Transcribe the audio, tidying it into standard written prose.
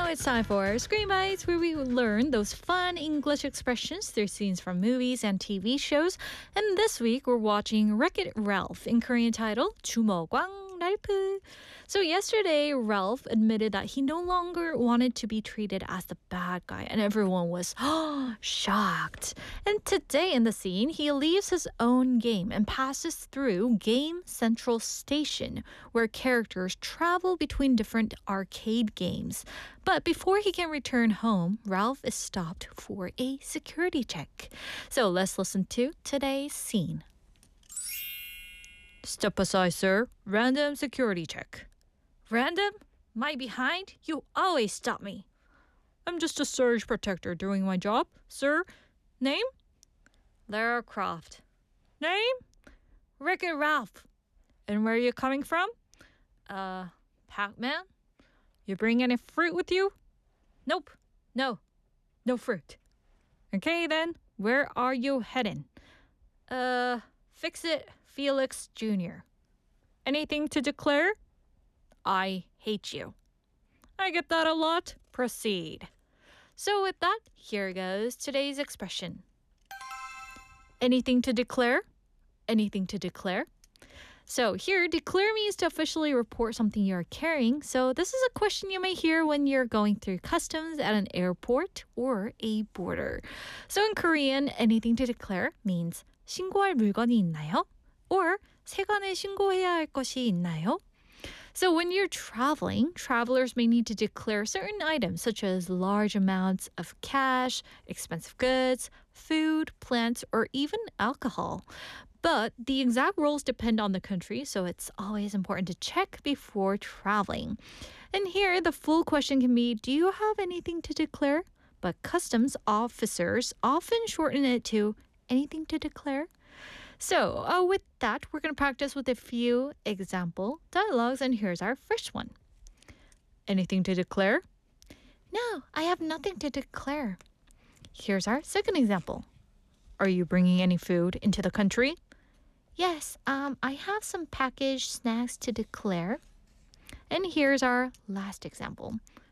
it's time for Screen Bites, where we learn those fun English expressions through scenes from movies and TV shows. And this week, we're watching Wreck-It Ralph in Korean title, 주먹왕 랄프. So yesterday, Ralph admitted that he no longer wanted to be treated as the bad guy, and everyone was shocked. And today in the scene, he leaves his own game and passes through Game Central Station, where characters travel between different arcade games. But before he can return home, Ralph is stopped for a security check. So let's listen to today's scene. Step aside, sir. Random security check. Random? My behind? You always stop me. I'm just a surge protector doing my job, sir. Name? Lara Croft. Name? Wreck-It Ralph. And where are you coming from? Pac-Man? You bring any fruit with you? Nope. No fruit. Okay then, where are you heading? Fix-It Felix Jr. Anything to declare? I hate you. I get that a lot. Proceed. So with that, here goes today's expression. Anything to declare? Anything to declare? So here, declare means to officially report something you're carrying. So this is a question you may hear when you're going through customs at an airport or a border. So in Korean, anything to declare means 신고할 물건이 있나요? Or 세관에 신고해야 할 것이 있나요? So when you're traveling, travelers may need to declare certain items such as large amounts of cash, expensive goods, food, plants, or even alcohol. But the exact rules depend on the country, so it's always important to check before traveling. And here, the full question can be, do you have anything to declare? But customs officers often shorten it to anything to declare. So with that, we're going to practice with a few example dialogues, and here's our first one. Anything to declare? No, I have nothing to declare. Here's our second example. Are you bringing any food into the country? Yes, I have some packaged snacks to declare. And here's our last example.